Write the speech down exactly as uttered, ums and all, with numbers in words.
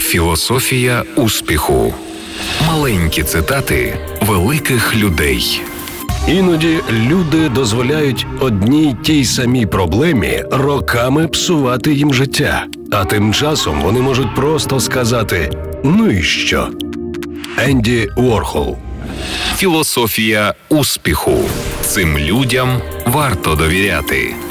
Філософія успіху. Маленькі цитати великих людей. Іноді люди дозволяють одній тій самій проблемі роками псувати їм життя. А тим часом вони можуть просто сказати «ну і що?». Енді Уорхол. Філософія успіху. Цим людям варто довіряти.